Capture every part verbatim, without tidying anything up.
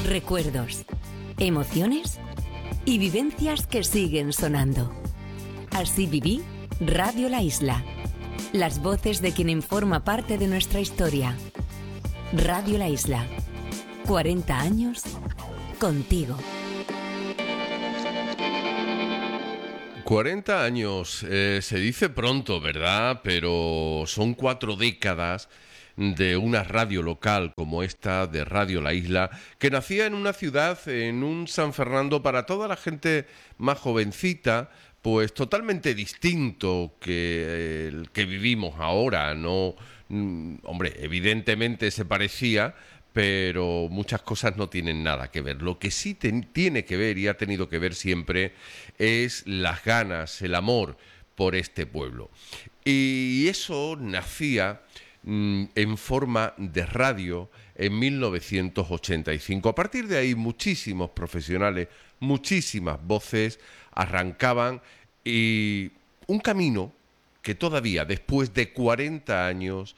recuerdos, emociones y vivencias que siguen sonando. Así viví Radio La Isla. Las voces de quien forma parte de nuestra historia. Radio La Isla. cuarenta años contigo. cuarenta años, eh, se dice pronto, ¿verdad? Pero son cuatro décadas de una radio local como esta de Radio La Isla, que nacía en una ciudad, en un San Fernando, para toda la gente más jovencita, pues totalmente distinto que el que vivimos ahora, ¿no? Mm, hombre, evidentemente se parecía, pero muchas cosas no tienen nada que ver. Lo que sí ten, tiene que ver y ha tenido que ver siempre es las ganas, el amor por este pueblo. Y eso nacía mm, en forma de radio en mil novecientos ochenta y cinco. A partir de ahí muchísimos profesionales, muchísimas voces arrancaban y un camino que todavía después de cuarenta años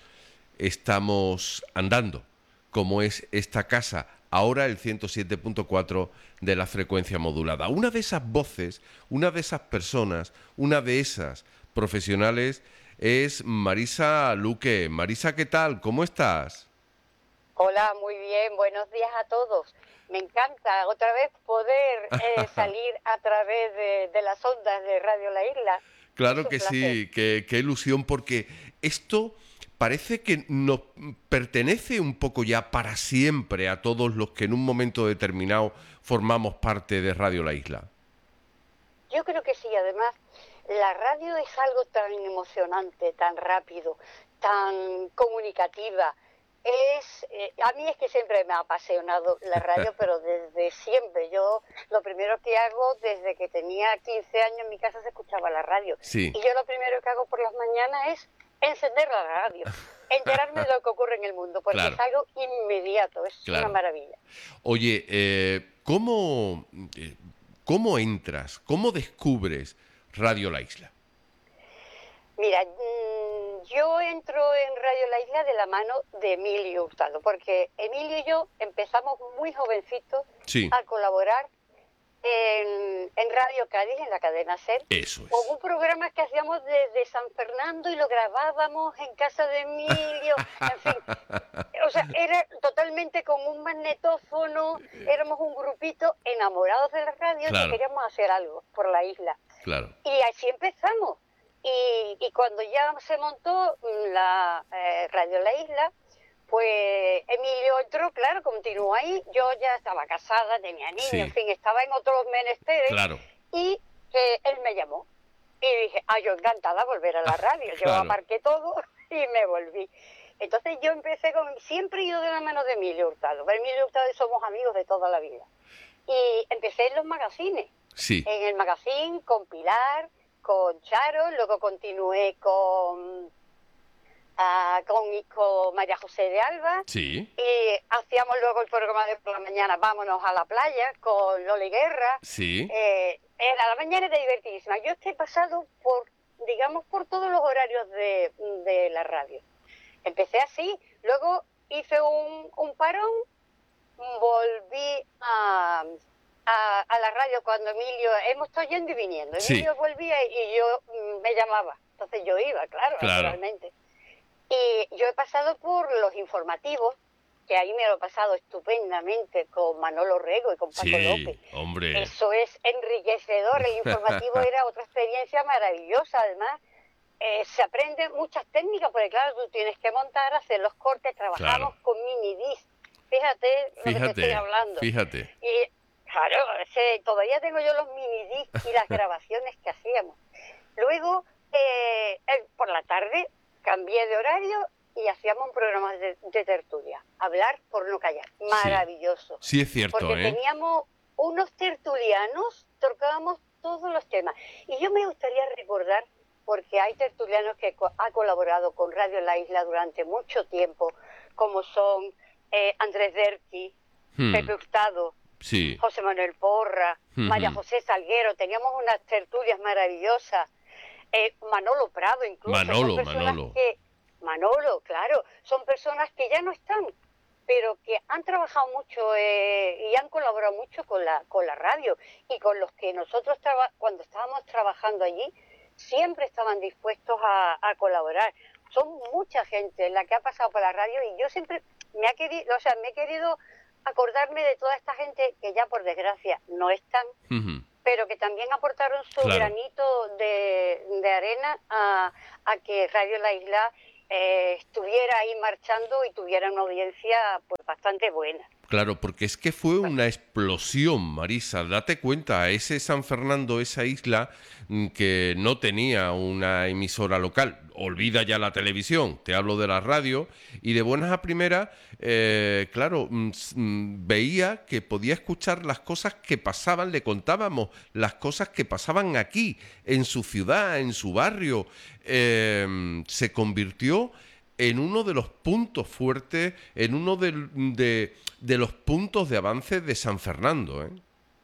estamos andando, como es esta casa, ahora el ciento siete punto cuatro de la frecuencia modulada. Una de esas voces, una de esas personas, una de esas profesionales es Marisa Luque. Marisa, ¿qué tal? ¿Cómo estás? Hola, muy bien, buenos días a todos. Me encanta otra vez poder eh, salir a través de, de las ondas de Radio La Isla. Claro que sí, qué, qué ilusión, porque esto parece que nos pertenece un poco ya para siempre a todos los que en un momento determinado formamos parte de Radio La Isla. Yo creo que sí, además la radio es algo tan emocionante, tan rápido, tan comunicativa. Es eh, a mí es que siempre me ha apasionado la radio, pero desde siempre. Yo lo primero que hago, desde que tenía quince años en mi casa se escuchaba la radio. Sí. Y yo lo primero que hago por las mañanas es encender la radio, enterarme de lo que ocurre en el mundo, porque claro. es algo inmediato, es claro. una maravilla. Oye, eh, ¿cómo, eh, ¿cómo entras, cómo descubres Radio La Isla? Mira, yo entro en Radio La Isla de la mano de Emilio Hurtado, porque Emilio y yo empezamos muy jovencitos sí. a colaborar en, en Radio Cádiz, en la cadena SER. Eso es. Con un programa que hacíamos desde San Fernando y lo grabábamos en casa de Emilio, en fin. O sea, era totalmente con un magnetófono, éramos un grupito enamorados de la radio claro. que queríamos hacer algo por la isla. Claro. Y así empezamos. Y, y cuando ya se montó la eh, Radio La Isla, pues Emilio entró, claro, continuó ahí. Yo ya estaba casada, tenía niños, sí. en fin, estaba en otros menesteres. Claro. Y eh, él me llamó. Y dije, ah, yo encantada volver a la radio. Yo claro. aparqué todo y me volví. Entonces yo empecé con... Siempre he ido de la mano de Emilio Hurtado. Pero Emilio Hurtado y somos amigos de toda la vida. Y empecé en los magazines. Sí. En el magazine con Pilar, con Charo, luego continué con, uh, con, con María José de Alba. Sí. Y hacíamos luego el programa de por la mañana, Vámonos a la playa, con Loli Guerra. Sí. Eh, era la mañana era divertidísima. Yo estoy pasado por, digamos, por todos los horarios de, de la radio. Empecé así, luego hice un, un parón, volví a... A, a la radio cuando Emilio, hemos estado yendo y viniendo, Emilio sí. volvía y yo mm, me llamaba, entonces yo iba, claro, claro, naturalmente. Y yo he pasado por los informativos, que ahí me lo he pasado estupendamente con Manolo Rego y con Paco sí, López. Hombre. Eso es enriquecedor, el informativo era otra experiencia maravillosa, además eh, se aprenden muchas técnicas, porque claro, tú tienes que montar, hacer los cortes, trabajamos claro. con mini disc, fíjate lo fíjate, que te estoy hablando. Fíjate. Y, Claro, ese, todavía tengo yo los mini discs y las grabaciones que hacíamos. Luego, eh, eh, por la tarde, cambié de horario y hacíamos un programa de, de tertulia. Hablar por no callar. Maravilloso. Sí, sí es cierto, Porque ¿eh? teníamos unos tertulianos, tocábamos todos los temas. Y yo me gustaría recordar, porque hay tertulianos que co- ha colaborado con Radio La Isla durante mucho tiempo, como son eh, Andrés Derqui, hmm. Pepe Hurtado, sí. José Manuel Porra, uh-huh. María José Salguero, teníamos unas tertulias maravillosas, eh, Manolo Prado incluso. Manolo, son Manolo. Que, Manolo, claro, son personas que ya no están, pero que han trabajado mucho eh, y han colaborado mucho con la con la radio, y con los que nosotros traba- cuando estábamos trabajando allí siempre estaban dispuestos a, a colaborar. Son mucha gente la que ha pasado por la radio, y yo siempre me ha querido, o sea, me he querido acordarme de toda esta gente que ya por desgracia no están, Ujú. pero que también aportaron su Claro. granito de, de arena a, a que Radio La Isla eh, estuviera ahí marchando y tuviera una audiencia pues bastante buena. Claro, porque es que fue una explosión, Marisa. Date cuenta, ese San Fernando, esa isla mm, que no tenía una emisora local, olvida ya la televisión, te hablo de la radio, y de buenas a primeras, eh, claro, mm, s- mm, veía que podía escuchar las cosas que pasaban, le contábamos las cosas que pasaban aquí, en su ciudad, en su barrio. Eh, se convirtió en uno de los puntos fuertes, en uno del- de, de los puntos de avance de San Fernando, ¿eh?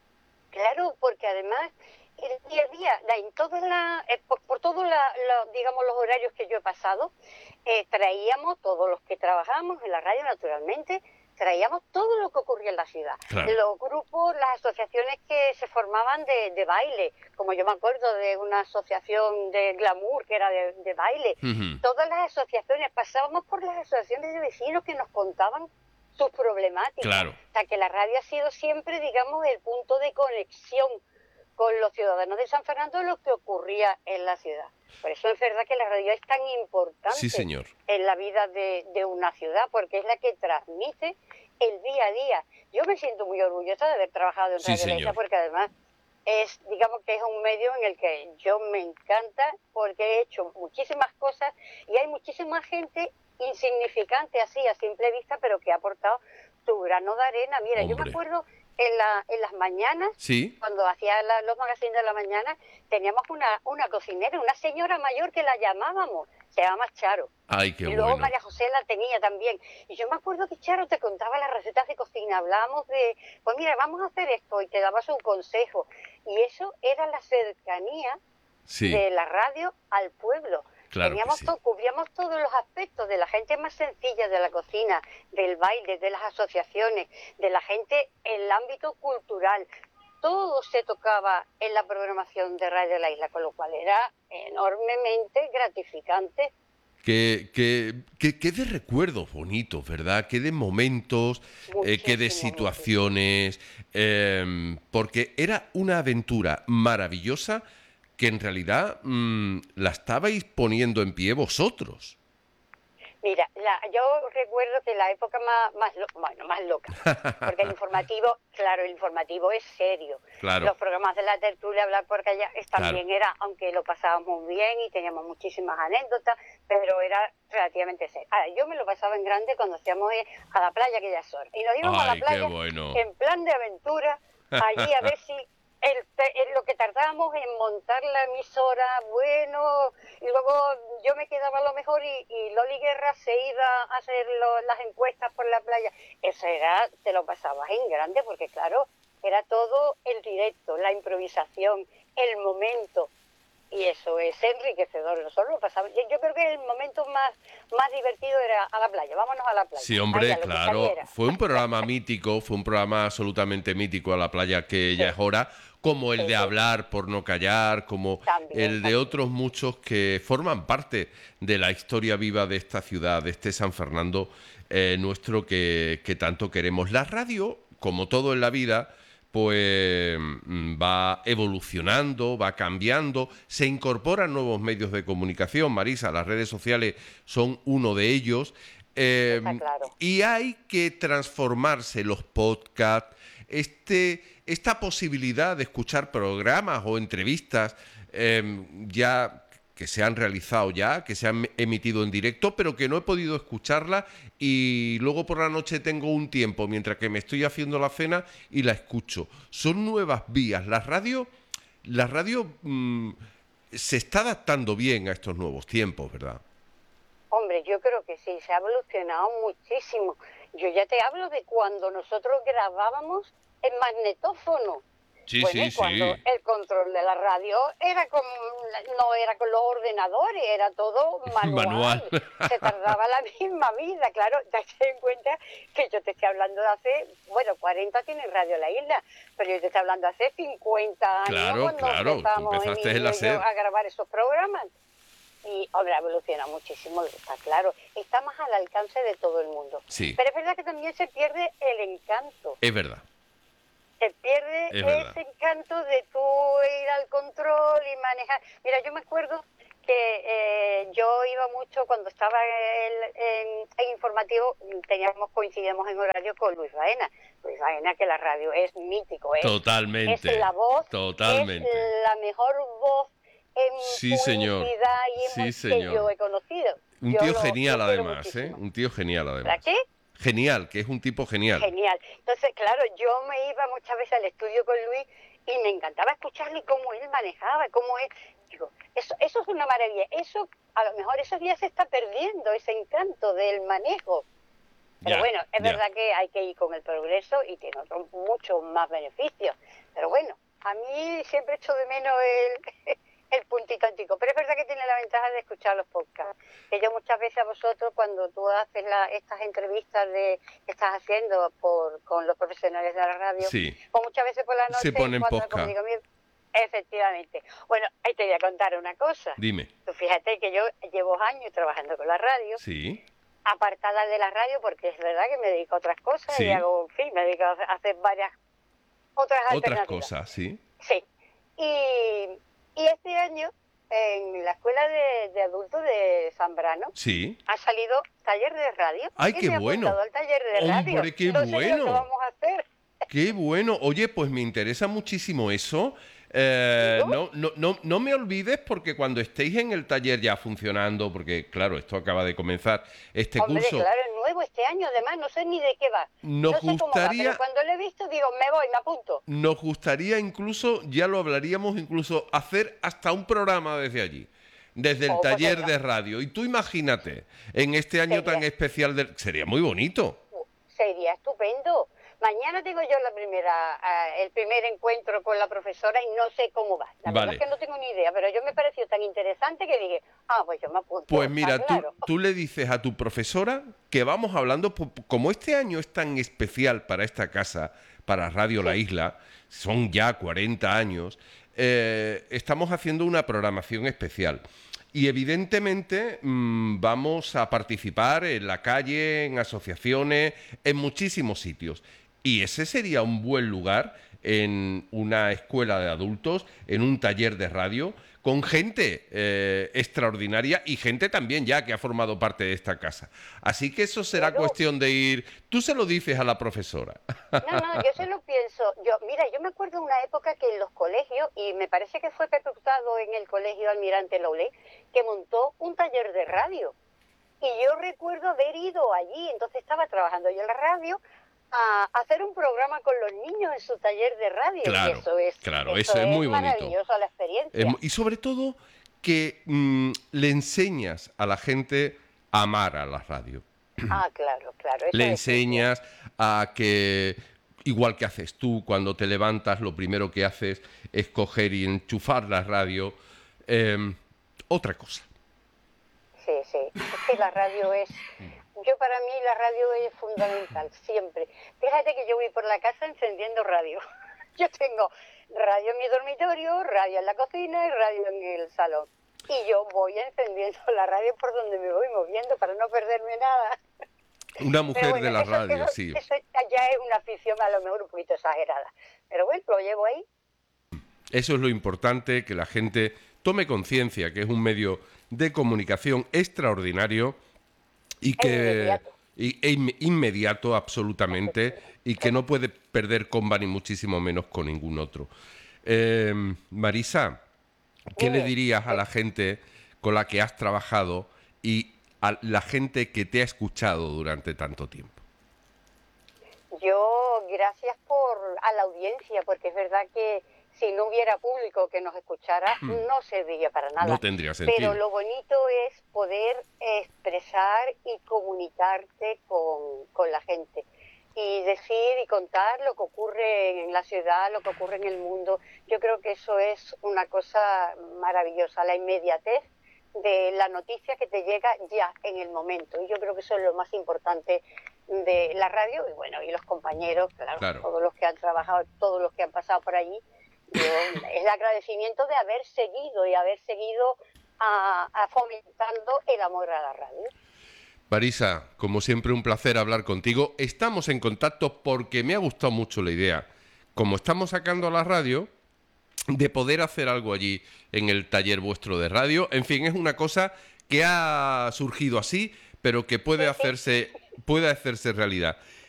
Claro, porque además el día a día, la- en todas la, eh, por, por todos la- la- digamos los horarios que yo he pasado, eh, traíamos, todos los que trabajábamos en la radio naturalmente, traíamos todo lo que ocurría en la ciudad. Claro. Los grupos, las asociaciones que se formaban de, de baile, como yo me acuerdo de una asociación de glamour que era de, de baile. Ujú. Todas las asociaciones, pasábamos por las asociaciones de vecinos que nos contaban sus problemáticas. Claro. O sea, que la radio ha sido siempre, digamos, el punto de conexión con los ciudadanos de San Fernando de lo que ocurría en la ciudad. Por eso es verdad que la radio es tan importante Sí, señor. en la vida de, de una ciudad, porque es la que transmite el día a día. Yo me siento muy orgullosa de haber trabajado en Sí, Radio La Isla, señor. porque además es, digamos que es un medio en el que yo me encanta, porque he hecho muchísimas cosas y hay muchísima gente insignificante así a simple vista, pero que ha aportado su grano de arena. Mira, yo Hombre. me acuerdo en, la, en las mañanas, Sí, cuando hacía la- los magazines de la mañana, teníamos una, una cocinera, una señora mayor que la llamábamos, se llama Charo. ay, qué Y luego bueno. María José la tenía también. Y yo me acuerdo que Charo te contaba las recetas de cocina, hablábamos de, pues mira, vamos a hacer esto, y te daba su consejo. Y eso era la cercanía Sí, de la radio al pueblo. Claro que Teníamos sí. to- cubríamos todos los aspectos de la gente más sencilla de la cocina, del baile, de las asociaciones, de la gente en el ámbito cultural. Todo se tocaba en la programación de Radio La Isla, con lo cual era enormemente gratificante. que, que, que, que de recuerdos bonitos, ¿verdad? Que de momentos, eh, que de Muchísimo, situaciones, eh, porque era una aventura maravillosa que en realidad mm, la estabais poniendo en pie vosotros. Mira, la, yo recuerdo que la época más, más, lo- bueno, más loca, porque el informativo, claro, el informativo es serio. Claro. Los programas de la tertulia, hablar por callar, es- también Claro. era, aunque lo pasábamos muy bien y teníamos muchísimas anécdotas, pero era relativamente serio. Ahora, yo me lo pasaba en grande cuando hacíamos eh, a la playa aquellas horas. Y nos íbamos a Ay, la qué playa bueno. en plan de aventura, allí a ver si el, pe- el- lo que tardábamos en montar la emisora, bueno, y luego yo me quedaba a lo mejor y, y Loli Guerra se iba a hacer lo- las encuestas por la playa. Eso era, te lo pasabas en grande, porque claro, era todo el directo, la improvisación, el momento, y eso es enriquecedor. Nosotros lo pasamos, yo, yo creo que el momento más, más divertido era a la playa, vámonos a la playa. Sí, hombre, Vaya, lo que claro. saliera. Fue un programa mítico, fue un programa absolutamente mítico a la playa que ya es hora, como el Sí, de sí. hablar por no callar, como También, el de también. otros muchos que forman parte de la historia viva de esta ciudad, de este San Fernando eh, nuestro que, que tanto queremos. La radio, como todo en la vida, pues mm, va evolucionando, va cambiando, se incorporan nuevos medios de comunicación. Marisa, las redes sociales son uno de ellos. Eh, Está claro. y hay que transformarse los podcasts, este, esta posibilidad de escuchar programas o entrevistas eh, ya que se han realizado ya, que se han emitido en directo, pero que no he podido escucharla y luego por la noche tengo un tiempo mientras que me estoy haciendo la cena y la escucho. Son nuevas vías. La radio, la radio mm, se está adaptando bien a estos nuevos tiempos, ¿verdad? Hombre, yo creo que sí, se ha evolucionado muchísimo. Yo ya te hablo de cuando nosotros grabábamos en magnetófono. Sí, bueno, sí, y cuando sí. el control de la radio era con, no era con los ordenadores, era todo Manual. manual. Se tardaba la misma vida, claro. Date en cuenta que yo te estoy hablando de hace, bueno, cuarenta tiene Radio La Isla, pero yo te estoy hablando de hace cincuenta años Claro, cuando claro, tú empezamos empezaste en Emilio la y yo SER. a grabar esos programas. Y, hombre, evoluciona muchísimo, está claro. Está más al alcance de todo el mundo. Sí. Pero es verdad que también se pierde el encanto. Es verdad. Se pierde Es verdad. ese encanto de tú ir al control y manejar. Mira, yo me acuerdo que eh, yo iba mucho cuando estaba en, en, en informativo, teníamos coincidíamos en horario con Luis Baena. Luis Baena, que la radio es mítico, ¿eh? Totalmente. Es la voz, Totalmente. es la mejor voz en Sí, señor. publicidad y en Sí, que señor. yo he conocido. Un Yo tío lo- genial, lo quiero además, ¿eh? muchísimo. Un tío genial, además. ¿Verdad qué? Genial, que es un tipo genial. Genial. Entonces, claro, yo me iba muchas veces al estudio con Luis y me encantaba escucharle cómo él manejaba, cómo él... Digo, eso, eso es una maravilla. Eso, a lo mejor esos días se está perdiendo, ese encanto del manejo. Pero Ya, bueno, es ya. verdad que hay que ir con el progreso y tiene otros muchos más beneficios. Pero bueno, a mí siempre echo de menos el, el puntito antico. Pero es verdad que tiene la ventaja de escuchar los podcasts. Que yo muchas veces a vosotros, cuando tú haces la, estas entrevistas de que estás haciendo por con los profesionales de la radio, Sí. o muchas veces por la noche, Se ponen cuando me podcast. comunico, mi- efectivamente. Bueno, ahí te voy a contar una cosa. Dime. Tú fíjate que yo llevo años trabajando con la radio, Sí. apartada de la radio, porque es verdad que me dedico a otras cosas Sí. y hago, en fin, me dedico a hacer varias otras Otras alternativas. cosas, sí. Sí. Y, y este año, en la escuela de, de adultos de Zambrano, Sí. ha salido taller de radio. ¡Ay, Y qué me he bueno! apuntado al taller de radio. ¡Hombre, qué No sé yo bueno! qué vamos a hacer. Qué bueno. Oye, pues me interesa muchísimo eso. Eh, no, no, no, no me olvides porque cuando estéis en el taller ya funcionando, porque claro, esto acaba de comenzar este Hombre, curso, claro, es nuevo este año, además, no sé ni de qué va. Nos no sé cómo va, gustaría- pero cuando lo he visto digo, me voy, me apunto. nos gustaría incluso, ya lo hablaríamos, incluso hacer hasta un programa desde allí, desde el Oh, pues taller venga. de radio. Y tú imagínate, en este año Sería. tan especial, del... sería muy bonito. Sería estupendo. Mañana tengo yo la primera, ah, el primer encuentro con la profesora y no sé cómo va. La Vale. verdad es que no tengo ni idea, pero yo me pareció tan interesante que dije, ah, pues yo me apunto. Pues está mira, tú, claro. tú le dices a tu profesora que vamos hablando, po- como este año es tan especial para esta casa, para Radio La Isla, son ya cuarenta años, eh, estamos haciendo una programación especial. Y evidentemente mmm, vamos a participar en la calle, en asociaciones, en muchísimos sitios. Y ese sería un buen lugar en una escuela de adultos, en un taller de radio, con gente eh, extraordinaria y gente también ya que ha formado parte de esta casa. Así que eso será Claro. cuestión de ir... Tú se lo dices a la profesora. No, no, yo se lo pienso. Yo, mira, yo me acuerdo de una época que en los colegios, y me parece que fue Pepe Hurtado en el colegio Almirante Lowley, que montó un taller de radio. Y yo recuerdo haber ido allí, entonces estaba trabajando yo en la radio, a hacer un programa con los niños en su taller de radio. Claro, y eso es, claro, eso es muy bonito. maravilloso la experiencia. Eh, y sobre todo que mm, le enseñas a la gente a amar a la radio. Ah, claro, claro. eso Le es enseñas a que, igual que haces tú, cuando te levantas, lo primero que haces es coger y enchufar la radio. Eh, otra cosa. Sí, sí. Es que la radio es... Yo para mí la radio es fundamental, siempre. Fíjate que yo voy por la casa encendiendo radio. Yo tengo radio en mi dormitorio, radio en la cocina y radio en el salón. Y yo voy encendiendo la radio por donde me voy moviendo para no perderme nada. Una mujer Pero bueno, de la eso- radio, eso- sí. Eso ya es una afición a lo mejor un poquito exagerada. Pero bueno, lo llevo ahí. Eso es lo importante, que la gente tome conciencia que es un medio de comunicación extraordinario y que inmediato. y- e inme- inmediato absolutamente y que no puede perder comba ni muchísimo menos con ningún otro. Eh, Marisa, ¿qué Dime. le dirías a la gente con la que has trabajado y a la gente que te ha escuchado durante tanto tiempo? Yo, gracias por a la audiencia, porque es verdad que si no hubiera público que nos escuchara, no serviría para nada. No tendría sentido. Pero lo bonito es poder expresar y comunicarte con, con la gente. y decir y contar lo que ocurre en la ciudad, lo que ocurre en el mundo. Yo creo que eso es una cosa maravillosa, la inmediatez de la noticia que te llega ya en el momento. Y yo creo que eso es lo más importante de la radio, y bueno, y los compañeros, claro, claro. todos los que han trabajado, todos los que han pasado por allí, yo, es el agradecimiento de haber seguido y haber seguido a, a fomentando el amor a la radio. Marisa, como siempre un placer hablar contigo. Estamos en contacto porque me ha gustado mucho la idea, como estamos sacando a la radio, de poder hacer algo allí en el taller vuestro de radio. En fin, es una cosa que ha surgido así, pero que puede hacerse, puede hacerse realidad.